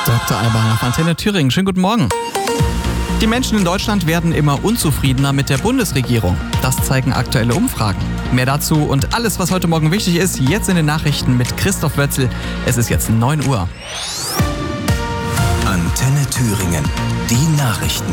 Dr. Alban auf Antenne Thüringen. Schönen guten Morgen. Die Menschen in Deutschland werden immer unzufriedener mit der Bundesregierung. Das zeigen aktuelle Umfragen. Mehr dazu und alles, was heute Morgen wichtig ist, jetzt in den Nachrichten mit Christoph Wötzel. Es ist jetzt 9 Uhr. Antenne Thüringen. Die Nachrichten.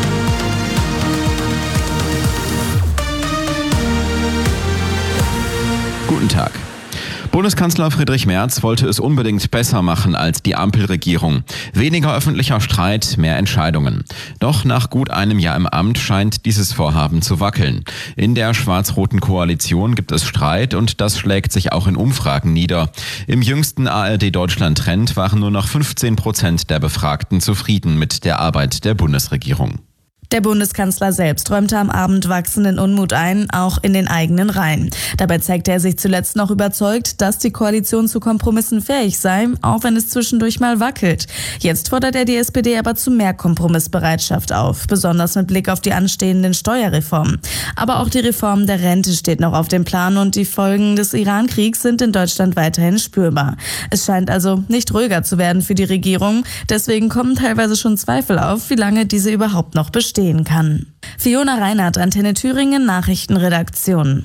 Guten Tag. Bundeskanzler Friedrich Merz wollte es unbedingt besser machen als die Ampelregierung. Weniger öffentlicher Streit, mehr Entscheidungen. Doch nach gut einem Jahr im Amt scheint dieses Vorhaben zu wackeln. In der schwarz-roten Koalition gibt es Streit und das schlägt sich auch in Umfragen nieder. Im jüngsten ARD-Deutschland-Trend waren nur noch 15% der Befragten zufrieden mit der Arbeit der Bundesregierung. Der Bundeskanzler selbst räumte am Abend wachsenden Unmut ein, auch in den eigenen Reihen. Dabei zeigte er sich zuletzt noch überzeugt, dass die Koalition zu Kompromissen fähig sei, auch wenn es zwischendurch mal wackelt. Jetzt fordert er die SPD aber zu mehr Kompromissbereitschaft auf, besonders mit Blick auf die anstehenden Steuerreformen. Aber auch die Reform der Rente steht noch auf dem Plan und die Folgen des Iran-Kriegs sind in Deutschland weiterhin spürbar. Es scheint also nicht ruhiger zu werden für die Regierung. Deswegen kommen teilweise schon Zweifel auf, wie lange diese überhaupt noch bestehen kann. Fiona Reinhardt, Antenne Thüringen, Nachrichtenredaktion.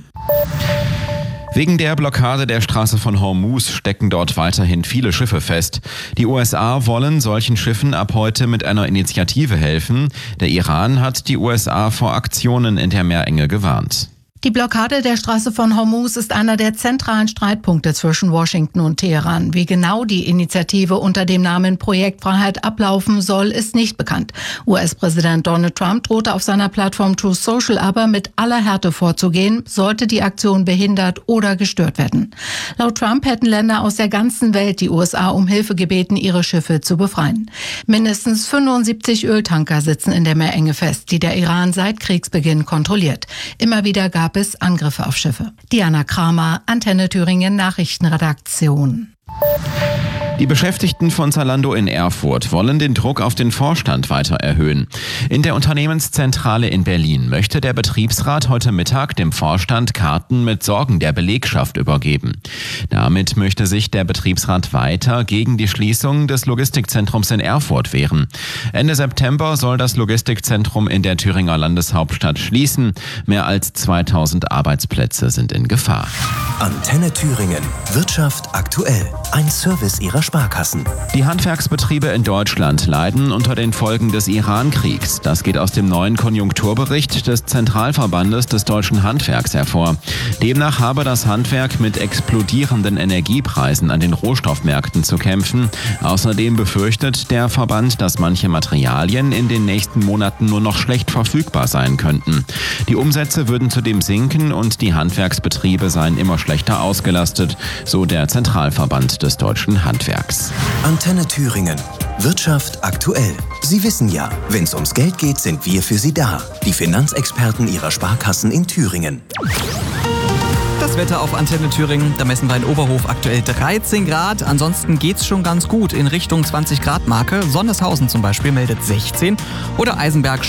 Wegen der Blockade der Straße von Hormuz stecken dort weiterhin viele Schiffe fest. Die USA wollen solchen Schiffen ab heute mit einer Initiative helfen. Der Iran hat die USA vor Aktionen in der Meerenge gewarnt. Die Blockade der Straße von Hormuz ist einer der zentralen Streitpunkte zwischen Washington und Teheran. Wie genau die Initiative unter dem Namen Projekt Freiheit ablaufen soll, ist nicht bekannt. US-Präsident Donald Trump drohte auf seiner Plattform Truth Social aber mit aller Härte vorzugehen, sollte die Aktion behindert oder gestört werden. Laut Trump hätten Länder aus der ganzen Welt die USA um Hilfe gebeten, ihre Schiffe zu befreien. Mindestens 75 Öltanker sitzen in der Meerenge fest, die der Iran seit Kriegsbeginn kontrolliert. Immer wieder gab es Angriffe auf Schiffe. Diana Kramer, Antenne Thüringen Nachrichtenredaktion. Die Beschäftigten von Zalando in Erfurt wollen den Druck auf den Vorstand weiter erhöhen. In der Unternehmenszentrale in Berlin möchte der Betriebsrat heute Mittag dem Vorstand Karten mit Sorgen der Belegschaft übergeben. Damit möchte sich der Betriebsrat weiter gegen die Schließung des Logistikzentrums in Erfurt wehren. Ende September soll das Logistikzentrum in der Thüringer Landeshauptstadt schließen. Mehr als 2000 Arbeitsplätze sind in Gefahr. Antenne Thüringen. Wirtschaft aktuell. Ein Service Ihrer Sparkassen. Die Handwerksbetriebe in Deutschland leiden unter den Folgen des Iran-Kriegs. Das geht aus dem neuen Konjunkturbericht des Zentralverbandes des deutschen Handwerks hervor. Demnach habe das Handwerk mit explodierenden Energiepreisen an den Rohstoffmärkten zu kämpfen. Außerdem befürchtet der Verband, dass manche Materialien in den nächsten Monaten nur noch schlecht verfügbar sein könnten. Die Umsätze würden zudem sinken und die Handwerksbetriebe seien immer schlechter ausgelastet, so der Zentralverband des deutschen Handwerks. Antenne Thüringen. Wirtschaft aktuell. Sie wissen ja, wenn es ums Geld geht, sind wir für Sie da. Die Finanzexperten Ihrer Sparkassen in Thüringen. Das Wetter auf Antenne Thüringen, da messen wir in Oberhof aktuell 13 Grad. Ansonsten geht's schon ganz gut in Richtung 20 Grad Marke. Sondershausen zum Beispiel meldet 16 oder Eisenberg